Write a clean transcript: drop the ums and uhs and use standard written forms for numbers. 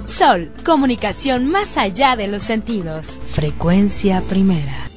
Sol, comunicación más allá de los sentidos. Frecuencia primera.